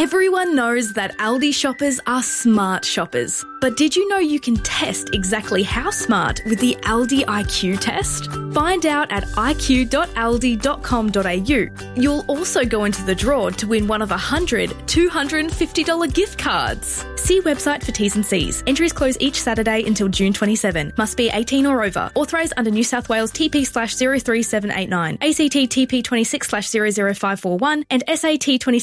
Everyone knows that Aldi shoppers are smart shoppers. But did you know you can test exactly how smart with the Aldi IQ test? Find out at iq.aldi.com.au. You'll also go into the draw to win one of $100 $250 gift cards. See website for T's and C's. Entries close each Saturday until June 27. Must be 18 or over. Authorised under New South Wales TP/03789, ACT TP 26/00541 and SAT 26